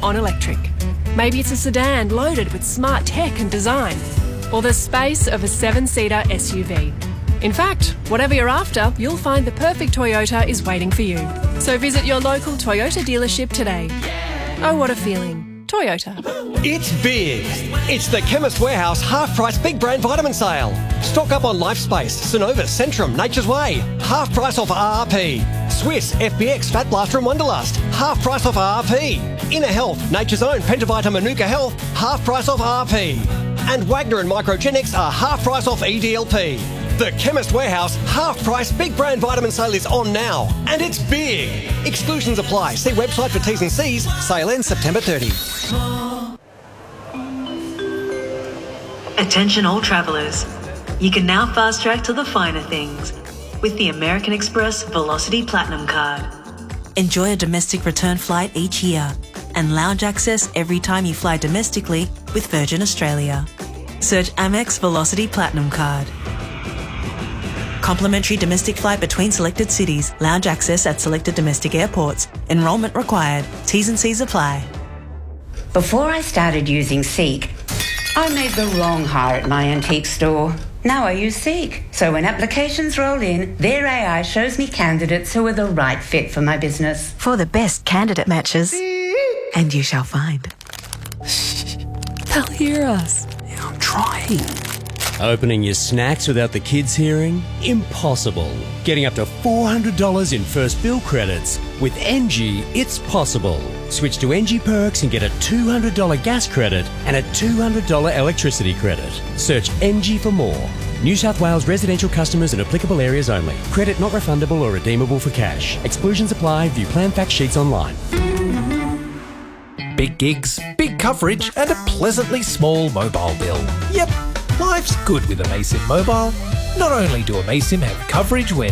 on electric. Maybe it's a sedan loaded with smart tech and design, or the space of a 7-seater SUV. In fact, whatever you're after, you'll find the perfect Toyota is waiting for you. So visit your local Toyota dealership today. Oh, what a feeling. Toyota. It's big. It's the Chemist Warehouse half-price big brand vitamin sale. Stock up on Lifespace, Synovus, Centrum, Nature's Way. Half price off RRP. Swiss, FBX, Fat Blaster and Wonderlust. Half price off RRP. Inner Health, Nature's Own, Pentavita, Manuka Health. Half price off RRP. And Wagner and Microgenics are half price off EDLP. The Chemist Warehouse half-price big brand vitamin sale is on now, and it's big. Exclusions apply. See website for T's and C's. Sale ends September 30. Attention all travellers. You can now fast track to the finer things with the American Express Velocity Platinum Card. Enjoy a domestic return flight each year and lounge access every time you fly domestically with Virgin Australia. Search Amex Velocity Platinum Card. Complimentary domestic flight between selected cities. Lounge access at selected domestic airports. Enrolment required. T's and C's apply. Before I started using Seek, I made the wrong hire at my antique store. Now I use Seek. So when applications roll in, their AI shows me candidates who are the right fit for my business. For the best candidate matches. And you shall find. They'll hear us. I'm trying. Opening your snacks without the kids hearing? Impossible. Getting up to $400 in first bill credits. With NG, it's possible. Switch to NG Perks and get a $200 gas credit and a $200 electricity credit. Search NG for more. New South Wales residential customers in applicable areas only. Credit not refundable or redeemable for cash. Exclusions apply. View plan fact sheets online. Big gigs, big coverage, and a pleasantly small mobile bill. Yep. Life's good with Amaysim Mobile. Not only do Amaysim have coverage where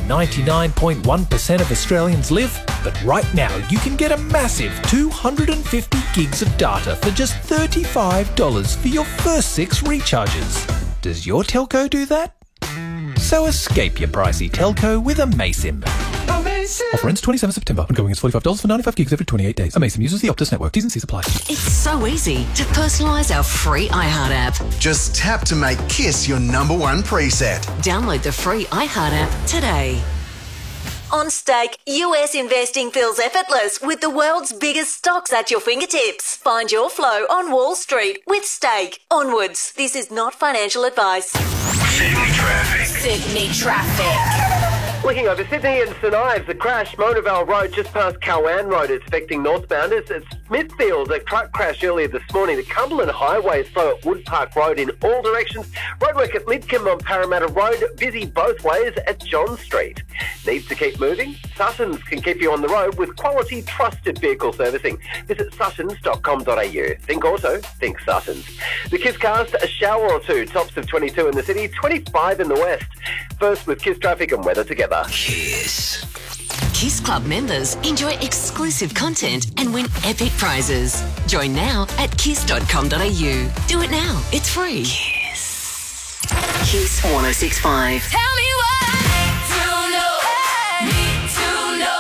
99.1% of Australians live, but right now you can get a massive 250 gigs of data for just $35 for your first 6 recharges. Does your telco do that? So escape your pricey telco with Amaysim. Offer ends 27 September. Ongoing is $45 for 95 gigs every 28 days. Amaysim uses the Optus network. T's and C's apply. It's so easy to personalise our free iHeart app. Just tap to make Kiss your number one preset. Download the free iHeart app today. On Stake, US investing feels effortless with the world's biggest stocks at your fingertips. Find your flow on Wall Street with Stake. Onwards, this is not financial advice. Sydney traffic. Sydney traffic. Looking over Sydney and St Ives, a crash, Monavale Road just past Cowan Road is affecting northbounders. At Smithfield, a truck crash earlier this morning. The Cumberland Highway is slow at Wood Park Road in all directions. Roadwork at Lidcombe on Parramatta Road, busy both ways at John Street. Needs to keep moving? Suttons can keep you on the road with quality, trusted vehicle servicing. Visit suttons.com.au. Think auto, think Suttons. The Kisscast, a shower or two, tops of 22 in the city, 25 in the west. First with Kiss traffic and weather together. Kiss. Kiss Club members enjoy exclusive content and win epic prizes. Join now at kiss.com.au. Do it now. It's free. Kiss. Kiss 106.5. Tell me what to know. Need to know.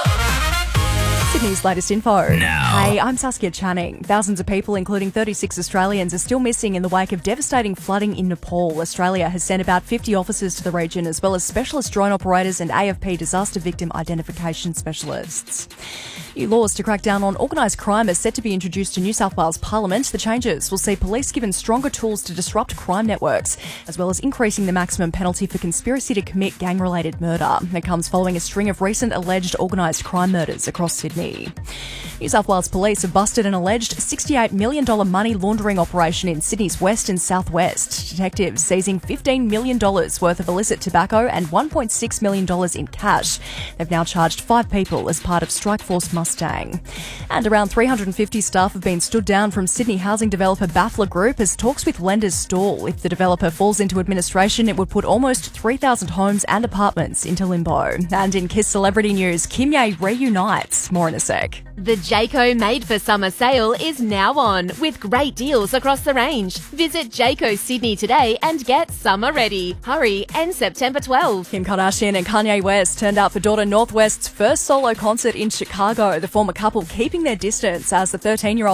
Sydney's latest info. Now. Hey, I'm Saskia Channing. Thousands of people, including 36 Australians, are still missing in the wake of devastating flooding in Nepal. Australia has sent about 50 officers to the region, as well as specialist drone operators and AFP disaster victim identification specialists. New laws to crack down on organised crime are set to be introduced to New South Wales Parliament. The changes will see police given stronger tools to disrupt crime networks, as well as increasing the maximum penalty for conspiracy to commit gang-related murder. It comes following a string of recent alleged organised crime murders across Sydney. New South Wales Police have busted an alleged $68 million money laundering operation in Sydney's west and southwest. Detectives seizing $15 million worth of illicit tobacco and $1.6 million in cash. They've now charged 5 people as part of Strikeforce Mustang. And around 350 staff have been stood down from Sydney housing developer Baffler Group as talks with lenders stall. If the developer falls into administration, it would put almost 3,000 homes and apartments into limbo. And in Kiss celebrity news, Kim Ye reunites. More in a sec. The Jayco Made for Summer sale is now on, with great deals across the range. Visit Jayco Sydney today and get summer ready. Hurry, end September 12. Kim Kardashian and Kanye West turned out for daughter North West's first solo concert in Chicago. The former couple keeping their distance as the 13-year-old debuted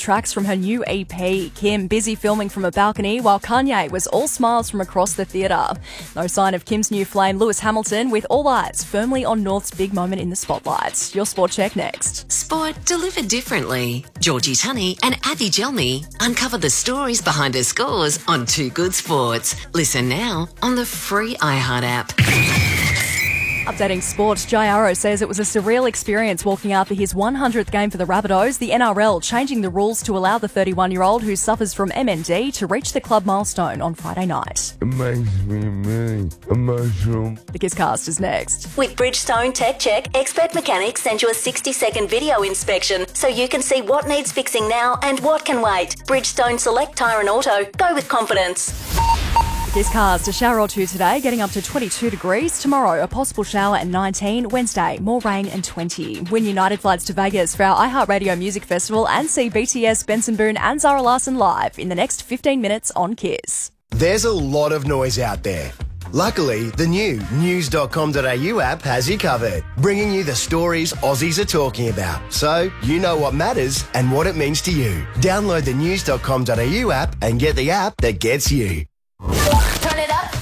tracks from her new EP. Kim busy filming from a balcony, while Kanye was all smiles from across the theatre. No sign of Kim's new flame, Lewis Hamilton, with all eyes firmly on North's big moment in the spotlight. Your Sport Check next. Sport delivered differently. Georgie Tunney and Abby Gelmy uncover the stories behind her scores on Too Good Sports. Listen now on the free iHeart app. Updating sports, Jai Arrow says it was a surreal experience walking out for his 100th game for the Rabbitohs, the NRL changing the rules to allow the 31-year-old who suffers from MND to reach the club milestone on Friday night. It makes me really emotional. The Kisscast is next. With Bridgestone Tech Check, expert mechanics send you a 60-second video inspection so you can see what needs fixing now and what can wait. Bridgestone Select Tyre and Auto. Go with confidence. This cast, a shower or two today, getting up to 22 degrees. Tomorrow, a possible shower and 19. Wednesday, more rain and 20. Win United flights to Vegas for our iHeartRadio Music Festival and see BTS, Benson Boone and Zara Larsson live in the next 15 minutes on Kiss. There's a lot of noise out there. Luckily, the new news.com.au app has you covered, bringing you the stories Aussies are talking about, so you know what matters and what it means to you. Download the news.com.au app and get the app that gets you. Turn it up.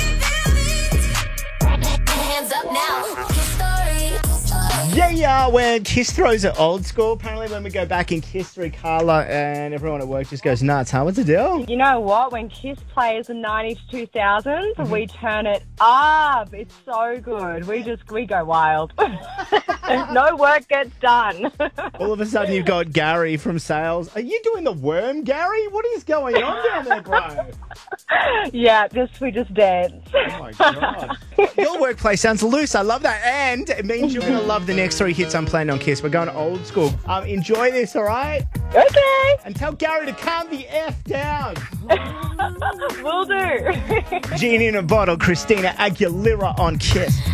Hands up now. Kiss Story. Yeah, when Kiss throws it old school. Apparently when we go back in Kiss 3, Carla and everyone at work just goes nuts, huh? What's the deal? You know what? When Kiss plays the 90s, 2000s, we turn it up. It's so good. We go wild. No work gets done. All of a sudden you've got Gary from sales. Are you doing the worm, Gary? What is going on down there, bro? Yeah, we just dance. Oh my God. Your workplace sounds loose. I love that. And it means you're going to love the next 3 hits I'm playing on Kiss. We're going old school. Enjoy this, all right? Okay. And tell Gary to calm the F down. Will do. Genie in a Bottle, Christina Aguilera on Kiss.